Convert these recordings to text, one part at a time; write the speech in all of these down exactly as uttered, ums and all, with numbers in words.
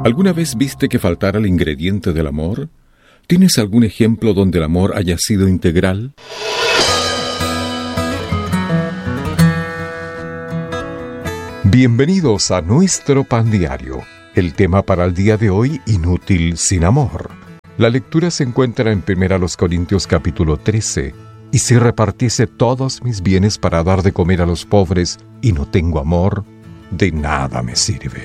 ¿Alguna vez viste que faltara el ingrediente del amor? ¿Tienes algún ejemplo donde el amor haya sido integral? Bienvenidos a nuestro pan diario. El tema para el día de hoy, inútil sin amor. La lectura se encuentra en primera Corintios capítulo trece. Y si repartiese todos mis bienes para dar de comer a los pobres y no tengo amor, de nada me sirve.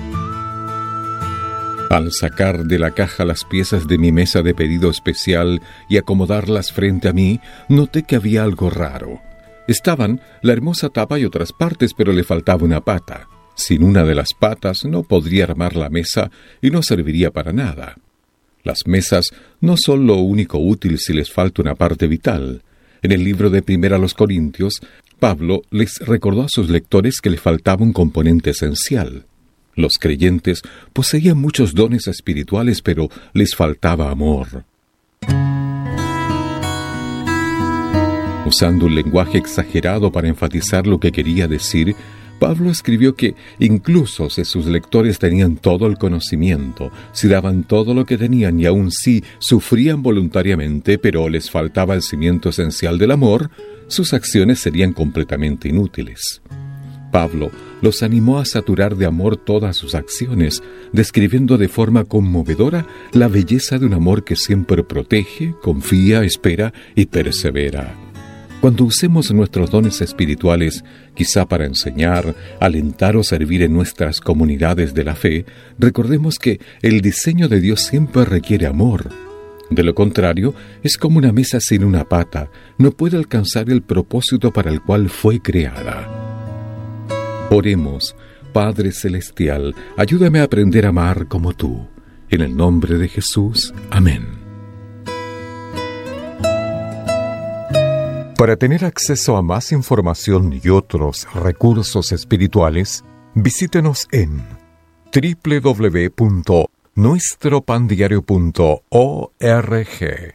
Al sacar de la caja las piezas de mi mesa de pedido especial y acomodarlas frente a mí, noté que había algo raro. Estaban la hermosa tapa y otras partes, pero le faltaba una pata. Sin una de las patas no podría armar la mesa y no serviría para nada. Las mesas no son lo único útil si les falta una parte vital. En el libro de Primera a los Corintios, Pablo les recordó a sus lectores que le faltaba un componente esencial. Los creyentes poseían muchos dones espirituales, pero les faltaba amor. Usando un lenguaje exagerado para enfatizar lo que quería decir, Pablo escribió que incluso si sus lectores tenían todo el conocimiento, si daban todo lo que tenían y aún si sufrían voluntariamente, pero les faltaba el cimiento esencial del amor, sus acciones serían completamente inútiles. Pablo los animó a saturar de amor todas sus acciones, describiendo de forma conmovedora la belleza de un amor que siempre protege, confía, espera y persevera. Cuando usemos nuestros dones espirituales, quizá para enseñar, alentar o servir en nuestras comunidades de la fe, recordemos que el diseño de Dios siempre requiere amor. De lo contrario, es como una mesa sin una pata, no puede alcanzar el propósito para el cual fue creada. Oremos. Padre Celestial, ayúdame a aprender a amar como tú. En el nombre de Jesús. Amén. Para tener acceso a más información y otros recursos espirituales, visítenos en doble u doble u doble u punto nuestro pan diario punto org.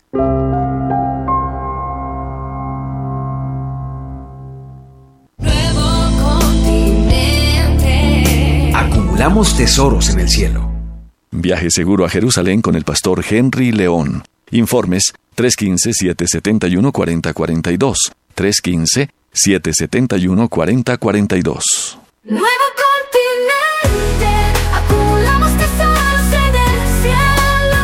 Acumulamos tesoros en el cielo. Viaje seguro a Jerusalén con el pastor Henry León. Informes tres uno cinco, siete siete uno, cuatro cero cuatro dos. tres uno cinco, siete siete uno, cuatro cero cuatro dos. Nuevo continente, acumulamos tesoros en el cielo.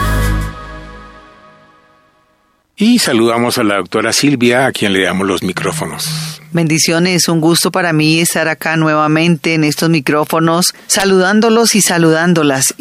Y saludamos a la doctora Silvia, a quien le damos los micrófonos. Bendiciones, un gusto para mí estar acá nuevamente en estos micrófonos, saludándolos y saludándolas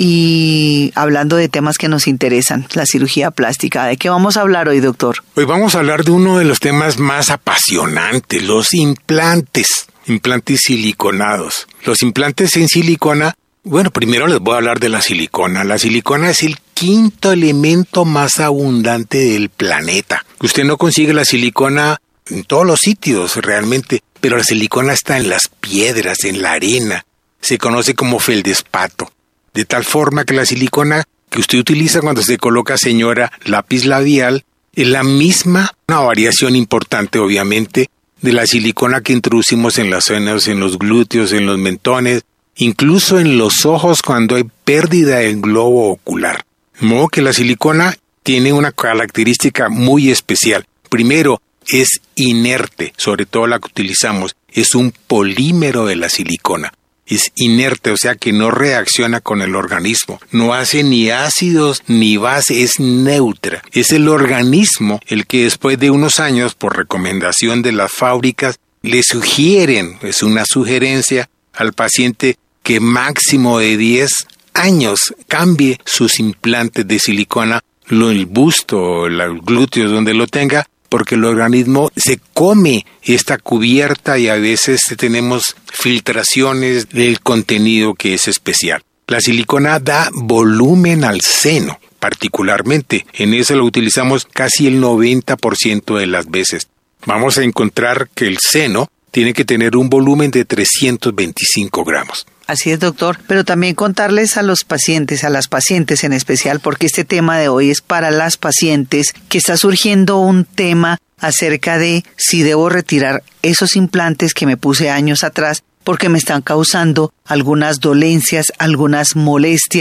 y hablando de temas que nos interesan, la cirugía plástica. ¿De qué vamos a hablar hoy, doctor? Hoy vamos a hablar de uno de los temas más apasionantes, los implantes, implantes siliconados. Los implantes en silicona, bueno, primero les voy a hablar de la silicona. La silicona es el quinto elemento más abundante del planeta. Usted no consigue la silicona en todos los sitios realmente, pero la silicona está en las piedras, en la arena. Se conoce como feldespato. De tal forma que la silicona que usted utiliza cuando se coloca, señora, lápiz labial, es la misma, una variación importante obviamente, de la silicona que introducimos en las senos, en los glúteos, en los mentones, incluso en los ojos cuando hay pérdida del globo ocular. De modo que la silicona tiene una característica muy especial. Primero, es inerte, sobre todo la que utilizamos, es un polímero de la silicona. Es inerte, o sea que no reacciona con el organismo, no hace ni ácidos ni base, es neutra. Es el organismo el que después de unos años, por recomendación de las fábricas, le sugieren, es una sugerencia al paciente que máximo de diez años cambie sus implantes de silicona, lo el busto, los glúteos, donde lo tenga, porque el organismo se come esta cubierta y a veces tenemos filtraciones del contenido que es especial. La silicona da volumen al seno, particularmente. En eso lo utilizamos casi el noventa por ciento de las veces. Vamos a encontrar que el seno tiene que tener un volumen de trescientos veinticinco gramos. Así es, doctor. Pero también contarles a los pacientes, a las pacientes en especial, porque este tema de hoy es para las pacientes, que está surgiendo un tema acerca de si debo retirar esos implantes que me puse años atrás porque me están causando algunas dolencias, algunas molestias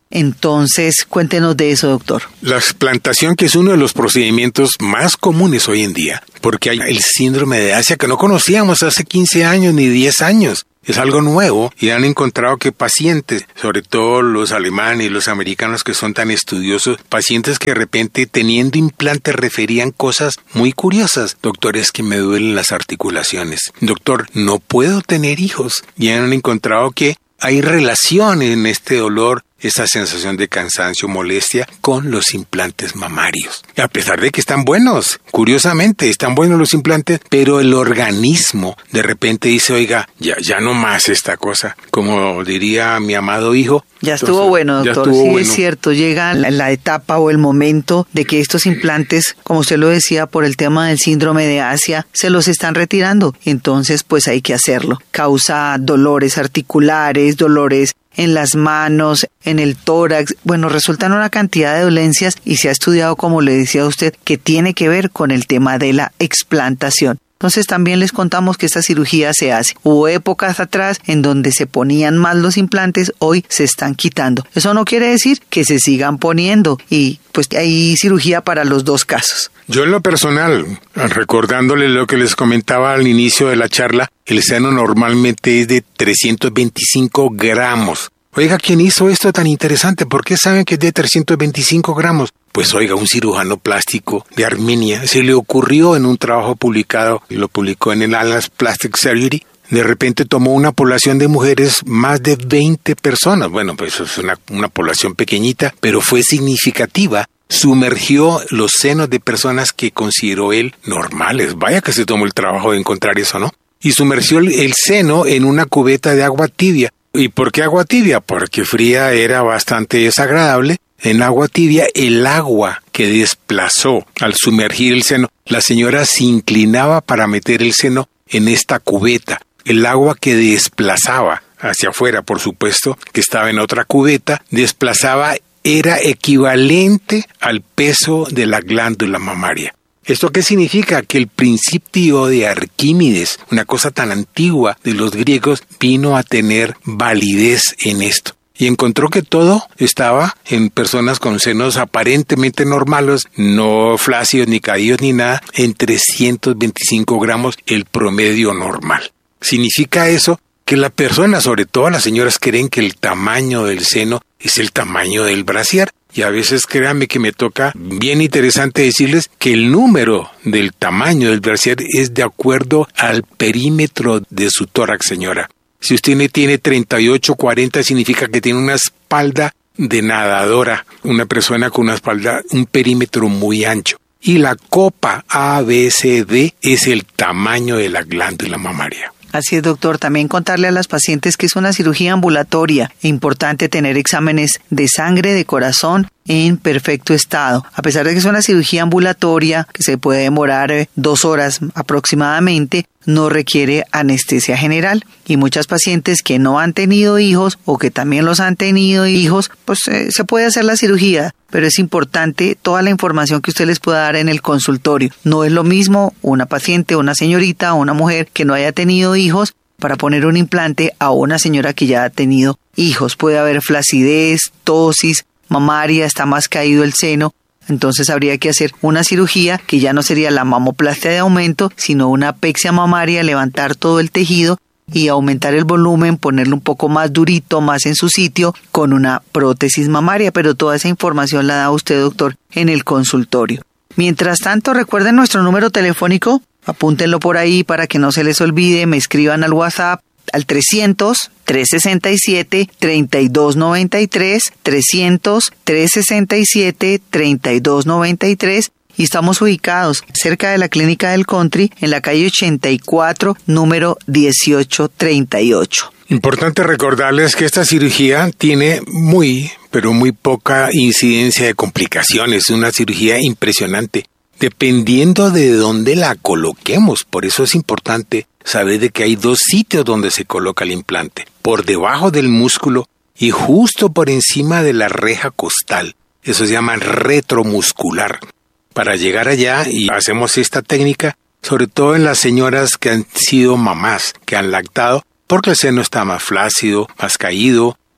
Entonces, cuéntenos de eso, doctor. La explantación, que es uno de los procedimientos más comunes hoy en día, porque hay el síndrome de Asia que no conocíamos hace quince años ni diez años. Es algo nuevo y han encontrado que pacientes, sobre todo los alemanes y los americanos que son tan estudiosos, pacientes que de repente teniendo implantes referían cosas muy curiosas. Doctor, es que me duelen las articulaciones. Doctor, no puedo tener hijos. Y han encontrado que hay relación en este dolor, esta sensación de cansancio, molestia, con los implantes mamarios. Y a pesar de que están buenos, curiosamente, están buenos los implantes, pero el organismo de repente dice, oiga, ya, ya no más esta cosa. Como diría mi amado hijo. Ya estuvo entonces, bueno, doctor. Sí, bueno. Es cierto, llega la, la etapa o el momento de que estos implantes, como usted lo decía, por el tema del síndrome de Asia, se los están retirando. Entonces, pues hay que hacerlo. Causa dolores articulares, dolores en las manos, en el tórax. Bueno, resultan una cantidad de dolencias y se ha estudiado, como le decía a usted, que tiene que ver con el tema de la explantación. Entonces también les contamos que esta cirugía se hace. Hubo épocas atrás en donde se ponían más los implantes, hoy se están quitando. Eso no quiere decir que se sigan poniendo y pues hay cirugía para los dos casos. Yo en lo personal, recordándole lo que les comentaba al inicio de la charla, el seno normalmente es de trescientos veinticinco gramos. Oiga, ¿quién hizo esto tan interesante? ¿Por qué saben que es de trescientos veinticinco gramos? Pues oiga, un cirujano plástico de Armenia se le ocurrió en un trabajo publicado, lo publicó en el Atlas Plastic Surgery. De repente tomó una población de mujeres, más de veinte personas. Bueno, pues es una, una población pequeñita, pero fue significativa. Sumergió los senos de personas que consideró él normales. Vaya que se tomó el trabajo de encontrar eso, ¿no? Y sumergió el, el seno en una cubeta de agua tibia. ¿Y por qué agua tibia? Porque fría era bastante desagradable. En agua tibia, el agua que desplazó al sumergir el seno, la señora se inclinaba para meter el seno en esta cubeta. El agua que desplazaba hacia afuera, por supuesto, que estaba en otra cubeta, desplazaba, era equivalente al peso de la glándula mamaria. ¿Esto qué significa? Que el principio de Arquímedes, una cosa tan antigua de los griegos, vino a tener validez en esto. Y encontró que todo estaba en personas con senos aparentemente normales, no flácidos, ni caídos, ni nada, en trescientos veinticinco gramos, el promedio normal. Significa eso que las personas, sobre todo las señoras, creen que el tamaño del seno es el tamaño del brasier. Y a veces, créanme que me toca bien interesante decirles que el número del tamaño del brasier es de acuerdo al perímetro de su tórax, señora. Si usted tiene treinta y ocho, cuarenta, significa que tiene una espalda de nadadora, una persona con una espalda, un perímetro muy ancho. Y la copa A B C D es el tamaño de la glándula mamaria. Así es, doctor. También contarle a las pacientes que es una cirugía ambulatoria. Es importante tener exámenes de sangre, de corazón en perfecto estado. A pesar de que es una cirugía ambulatoria, que se puede demorar eh, dos horas aproximadamente, no requiere anestesia general. Y muchas pacientes que no han tenido hijos o que también los han tenido hijos, pues eh, se puede hacer la cirugía. Pero es importante toda la información que usted les pueda dar en el consultorio. No es lo mismo una paciente, una señorita o una mujer que no haya tenido hijos para poner un implante a una señora que ya ha tenido hijos. Puede haber flacidez, tosis mamaria, está más caído el seno. Entonces habría que hacer una cirugía que ya no sería la mamoplastia de aumento, sino una apexia mamaria, levantar todo el tejido y aumentar el volumen, ponerlo un poco más durito, más en su sitio, con una prótesis mamaria. Pero toda esa información la da usted, doctor, en el consultorio. Mientras tanto, recuerden nuestro número telefónico, apúntenlo por ahí para que no se les olvide, me escriban al WhatsApp al trescientos, trescientos sesenta y siete, treinta y dos noventa y tres, trescientos, trescientos sesenta y siete, treinta y dos noventa y tres. Y estamos ubicados cerca de la Clínica del Country, en la calle ochenta y cuatro, número dieciocho treinta y ocho. Importante recordarles que esta cirugía tiene muy, pero muy poca incidencia de complicaciones. Es una cirugía impresionante, dependiendo de dónde la coloquemos. Por eso es importante saber de que hay dos sitios donde se coloca el implante. Por debajo del músculo y justo por encima de la reja costal. Eso se llama retromuscular. Para llegar allá, y hacemos esta técnica, sobre todo en las señoras que han sido mamás, que han lactado, porque el seno está más flácido, más caído,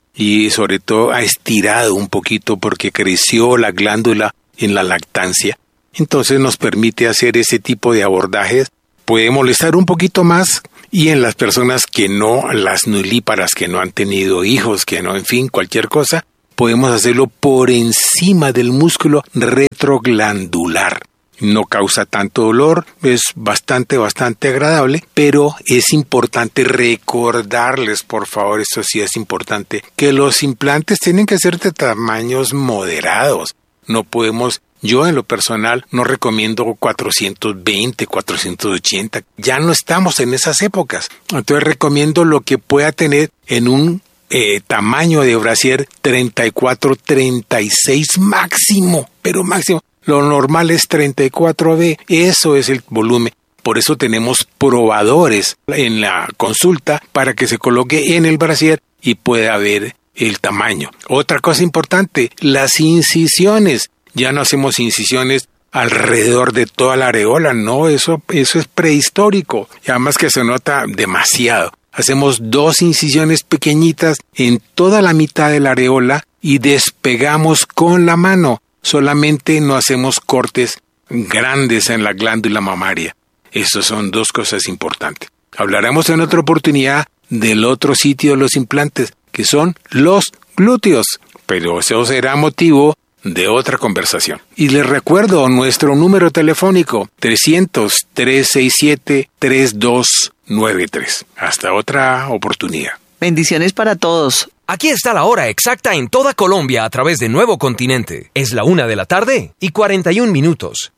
y sobre todo ha estirado un poquito porque creció la glándula en la lactancia. Entonces nos permite hacer ese tipo de abordajes. Puede molestar un poquito más, y en las personas que no, las nulíparas, que no han tenido hijos, que no, en fin, cualquier cosa, podemos hacerlo por encima del músculo retroglandular. No causa tanto dolor, es bastante, bastante agradable, pero es importante recordarles, por favor, esto sí es importante, que los implantes tienen que ser de tamaños moderados. No podemos, yo en lo personal no recomiendo cuatrocientos veinte, cuatrocientos ochenta, ya no estamos en esas épocas. Entonces recomiendo lo que pueda tener en un eh, tamaño de brasier treinta y cuatro, treinta y seis máximo, pero máximo. Lo normal es treinta y cuatro B, eso es el volumen. Por eso tenemos probadores en la consulta para que se coloque en el brasier y pueda ver el tamaño. Otra cosa importante, las incisiones. Ya no hacemos incisiones alrededor de toda la areola, no, eso, eso es prehistórico, y además que se nota demasiado. Hacemos dos incisiones pequeñitas en toda la mitad de la areola y despegamos con la mano. Solamente no hacemos cortes grandes en la glándula mamaria. Estas son dos cosas importantes. Hablaremos en otra oportunidad del otro sitio de los implantes, que son los glúteos, pero eso será motivo de otra conversación. Y les recuerdo nuestro número telefónico trescientos, trescientos sesenta y siete, treinta y dos noventa y tres. Hasta otra oportunidad. Bendiciones para todos. Aquí está la hora exacta en toda Colombia a través de Nuevo Continente. Es la una de la tarde y cuarenta y un minutos.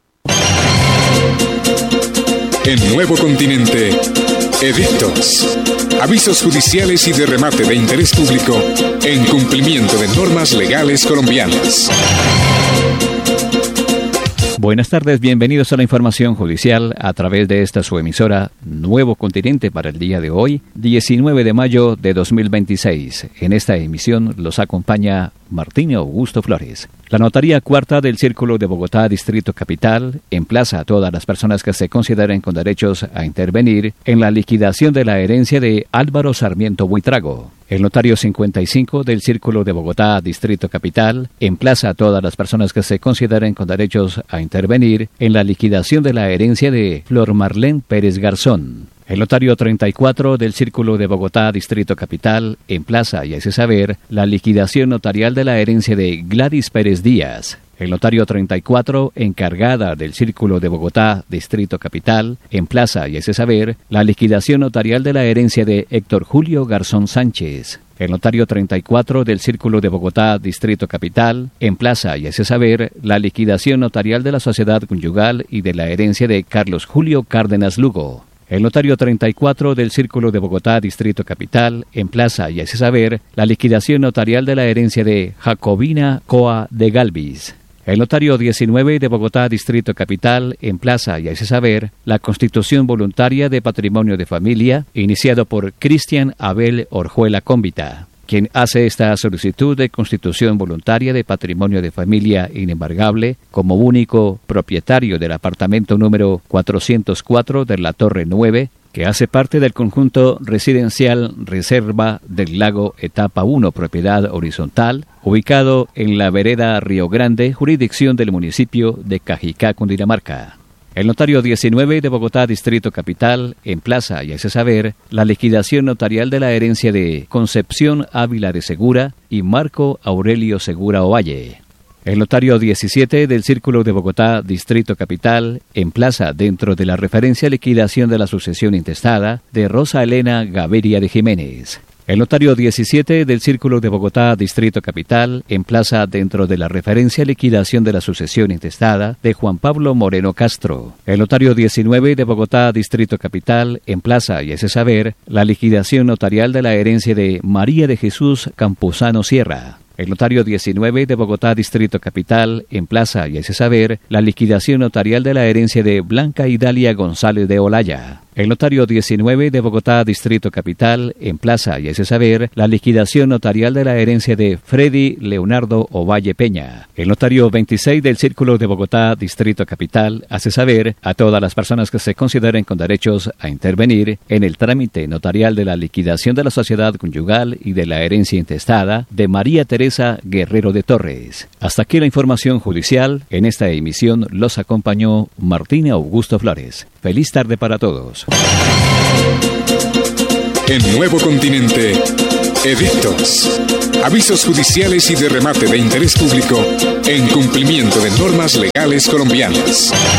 En Nuevo Continente, edictos, avisos judiciales y de remate de interés público en cumplimiento de normas legales colombianas. Buenas tardes, bienvenidos a la información judicial a través de esta su emisora Nuevo Continente para el día de hoy, diecinueve de mayo de dos mil veintiséis. En esta emisión los acompaña Martín Augusto Flores. La Notaría Cuarta del Círculo de Bogotá, Distrito Capital, emplaza a todas las personas que se consideren con derechos a intervenir en la liquidación de la herencia de Álvaro Sarmiento Buitrago. El notario cincuenta y cinco del Círculo de Bogotá, Distrito Capital, emplaza a todas las personas que se consideren con derechos a intervenir en la liquidación de la herencia de Flor Marlene Pérez Garzón. El notario treinta y cuatro del Círculo de Bogotá, Distrito Capital, emplaza y hace saber la liquidación notarial de la herencia de Gladys Pérez Díaz. El notario treinta y cuatro, encargada del Círculo de Bogotá, Distrito Capital, emplaza y hace saber la liquidación notarial de la herencia de Héctor Julio Garzón Sánchez. El notario treinta y cuatro del Círculo de Bogotá, Distrito Capital, emplaza y hace saber la liquidación notarial de la sociedad conyugal y de la herencia de Carlos Julio Cárdenas Lugo. El notario treinta y cuatro del Círculo de Bogotá, Distrito Capital, emplaza y hace saber la liquidación notarial de la herencia de Jacobina Coa de Galvis. El notario diecinueve de Bogotá, Distrito Capital, emplaza y hace saber la constitución voluntaria de patrimonio de familia, iniciado por Cristian Abel Orjuela Cómbita, quien hace esta solicitud de constitución voluntaria de patrimonio de familia inembargable como único propietario del apartamento número cuatrocientos cuatro de la Torre nueve, que hace parte del conjunto residencial Reserva del Lago Etapa uno, propiedad horizontal, ubicado en la vereda Río Grande, jurisdicción del municipio de Cajicá, Cundinamarca. El notario diecinueve de Bogotá, Distrito Capital, emplaza y hace saber la liquidación notarial de la herencia de Concepción Ávila de Segura y Marco Aurelio Segura Ovalle. El notario diecisiete del Círculo de Bogotá, Distrito Capital, emplaza dentro de la referencia liquidación de la sucesión intestada de Rosa Elena Gaviria de Jiménez. El notario diecisiete del Círculo de Bogotá, Distrito Capital, emplaza dentro de la referencia liquidación de la sucesión intestada de Juan Pablo Moreno Castro. El notario diecinueve de Bogotá, Distrito Capital, emplaza y hace saber la liquidación notarial de la herencia de María de Jesús Campuzano Sierra. El notario diecinueve de Bogotá, Distrito Capital, emplaza y hace saber la liquidación notarial de la herencia de Blanca Idalia González de Olaya. El notario diecinueve de Bogotá, Distrito Capital, emplaza y hace saber la liquidación notarial de la herencia de Freddy Leonardo Ovalle Peña. El notario veintiséis del Círculo de Bogotá, Distrito Capital, hace saber a todas las personas que se consideren con derechos a intervenir en el trámite notarial de la liquidación de la sociedad conyugal y de la herencia intestada de María Teresa Guerrero de Torres. Hasta aquí la información judicial. En esta emisión los acompañó Martín Augusto Flores. Feliz tarde para todos. En Nuevo Continente, edictos, avisos judiciales y de remate de interés público en cumplimiento de normas legales colombianas.